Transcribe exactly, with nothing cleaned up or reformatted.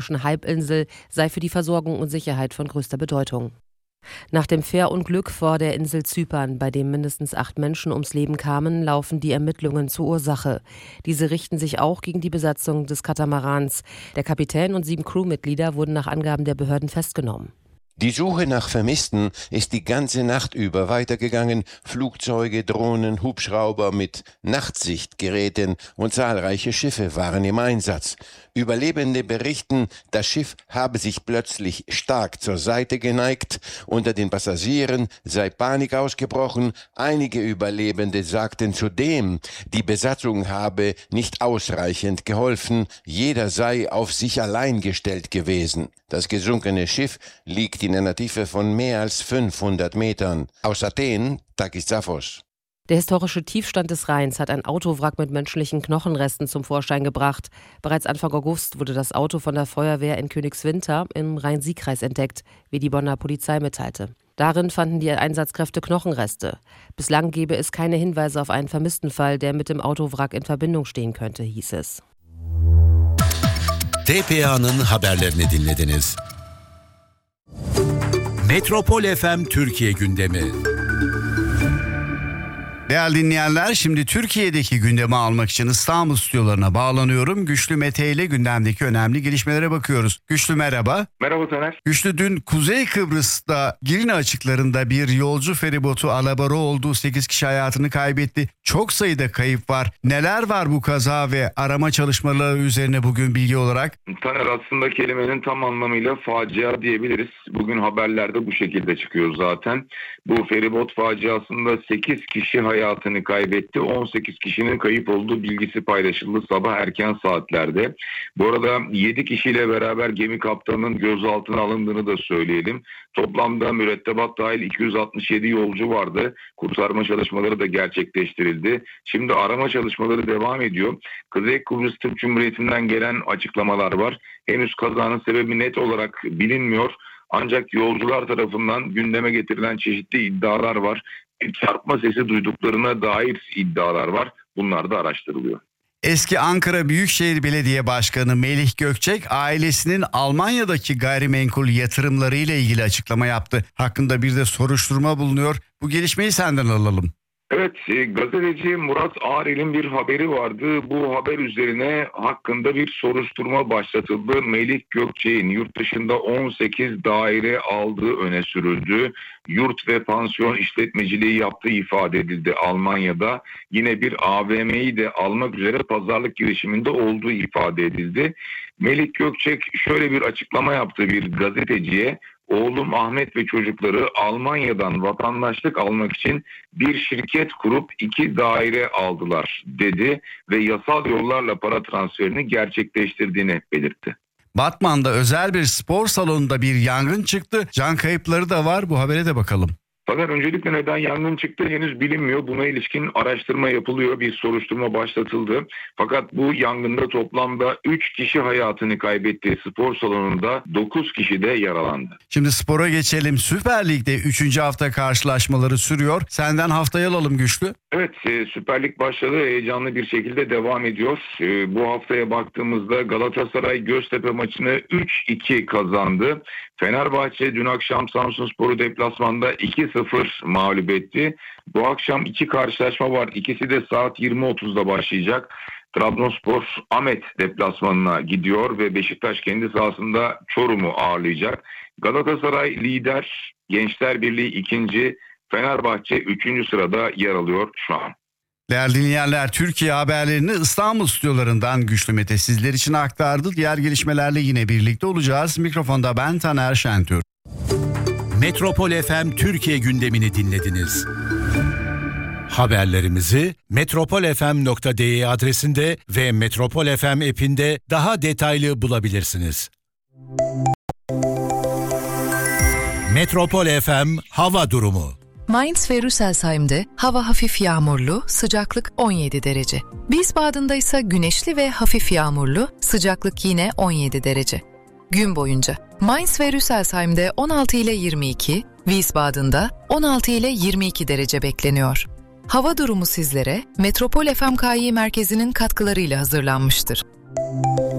Halbinsel sei für die Versorgung und Sicherheit von größter Bedeutung. Nach dem Fährunglück vor der Insel Zypern, bei dem mindestens acht Menschen ums Leben kamen, laufen die Ermittlungen zur Ursache. Diese richten sich auch gegen die Besatzung des Katamarans. Der Kapitän und sieben Crewmitglieder wurden nach Angaben der Behörden festgenommen. Die Suche nach Vermissten ist die ganze Nacht über weitergegangen. Flugzeuge, Drohnen, Hubschrauber mit Nachtsichtgeräten und zahlreiche Schiffe waren im Einsatz. Überlebende berichten, das Schiff habe sich plötzlich stark zur Seite geneigt. Unter den Passagieren sei Panik ausgebrochen. Einige Überlebende sagten zudem, die Besatzung habe nicht ausreichend geholfen. Jeder sei auf sich allein gestellt gewesen. Das gesunkene Schiff liegt in einer Tiefe von mehr als fünfhundert Metern. Aus Athen, Takis Zaphos. Der historische Tiefstand des Rheins hat ein Autowrack mit menschlichen Knochenresten zum Vorschein gebracht. Bereits Anfang August wurde das Auto von der Feuerwehr in Königswinter im Rhein-Sieg-Kreis entdeckt, wie die Bonner Polizei mitteilte. Darin fanden die Einsatzkräfte Knochenreste. Bislang gebe es keine Hinweise auf einen Vermisstenfall, der mit dem Autowrack in Verbindung stehen könnte, hieß es. T P A'nın haberlerini dinlediniz. Metropol F M Türkiye gündemi. Değerli dinleyenler, şimdi Türkiye'deki gündemi almak için İstanbul stüdyolarına bağlanıyorum. Güçlü Mete ile gündemdeki önemli gelişmelere bakıyoruz. Güçlü merhaba. Merhaba Taner. Güçlü, dün Kuzey Kıbrıs'ta Girne açıklarında bir yolcu feribotu alabora oldu. sekiz kişi hayatını kaybetti. Çok sayıda kayıp var. Neler var bu kaza ve arama çalışmaları üzerine bugün bilgi olarak? Taner, aslında kelimenin tam anlamıyla facia diyebiliriz. Bugün haberlerde bu şekilde çıkıyor zaten. Bu feribot faciasında sekiz kişi hayatını kaybetti. on sekiz kişinin kayıp olduğu bilgisi paylaşıldı sabah erken saatlerde. Bu arada yedi kişiyle beraber gemi kaptanının gözaltına alındığını da söyleyelim. Toplamda mürettebat dahil iki yüz altmış yedi yolcu vardı. Kurtarma çalışmaları da gerçekleştirildi. Şimdi arama çalışmaları devam ediyor. Kuzey Kıbrıs Türk Cumhuriyeti'nden gelen açıklamalar var. Henüz kazanın sebebi net olarak bilinmiyor. Ancak yolcular tarafından gündeme getirilen çeşitli iddialar var. Bir çarpma sesi duyduklarına dair iddialar var. Bunlar da araştırılıyor. Eski Ankara Büyükşehir Belediye Başkanı Melih Gökçek ailesinin Almanya'daki gayrimenkul yatırımları ile ilgili açıklama yaptı. Hakkında bir de soruşturma bulunuyor. Bu gelişmeyi senden alalım. Evet, e, gazeteci Murat Ağrel'in bir haberi vardı. Bu haber üzerine hakkında bir soruşturma başlatıldı. Melih Gökçek'in yurt dışında on sekiz daire aldığı öne sürüldü. Yurt ve pansiyon işletmeciliği yaptığı ifade edildi Almanya'da. Yine bir A V M'yi de almak üzere pazarlık girişiminde olduğu ifade edildi. Melih Gökçek şöyle bir açıklama yaptı bir gazeteciye. Oğlum Ahmet ve çocukları Almanya'dan vatandaşlık almak için bir şirket kurup iki daire aldılar dedi ve yasal yollarla para transferini gerçekleştirdiğini belirtti. Batman'da özel bir spor salonunda bir yangın çıktı. Can kayıpları da var. Bu habere de bakalım. Fakat öncelikle neden yangın çıktı henüz bilinmiyor. Buna ilişkin araştırma yapılıyor. Bir soruşturma başlatıldı. Fakat bu yangında toplamda üç kişi hayatını kaybetti. Spor salonunda dokuz kişi de yaralandı. Şimdi spora geçelim. Süper Lig'de üçüncü hafta karşılaşmaları sürüyor. Senden haftaya alalım Güçlü. Evet, Süper Lig başladı. Heyecanlı bir şekilde devam ediyor. Bu haftaya baktığımızda Galatasaray Göztepe maçını üç iki kazandı. Fenerbahçe dün akşam Samsunspor'u deplasmanda iki sıfır mağlup etti. Bu akşam iki karşılaşma var. İkisi de saat yirmi otuzda başlayacak. Trabzonspor Ahmet deplasmanına gidiyor ve Beşiktaş kendi sahasında Çorum'u ağırlayacak. Galatasaray lider, Gençler Birliği ikinci, Fenerbahçe üçüncü sırada yer alıyor şu an. Değerli dinleyenler, Türkiye haberlerini İstanbul stüdyolarından Güçlü Mete sizler için aktardı. Diğer gelişmelerle yine birlikte olacağız. Mikrofonda ben Taner Şentürk. Metropol F M Türkiye gündemini dinlediniz. Haberlerimizi metropol f m nokta d e adresinde ve Metropol F M app'inde daha detaylı bulabilirsiniz. Metropol F M hava durumu. Mainz ve Rüsselsheim'de hava hafif yağmurlu, sıcaklık on yedi derece. Wiesbaden'da ise güneşli ve hafif yağmurlu, sıcaklık yine on yedi derece. Gün boyunca Mainz ve Rüsselsheim'de on altı ile yirmi iki, Wiesbaden'da on altı ile yirmi iki derece bekleniyor. Hava durumu sizlere Metropol F M K İ merkezinin katkılarıyla hazırlanmıştır.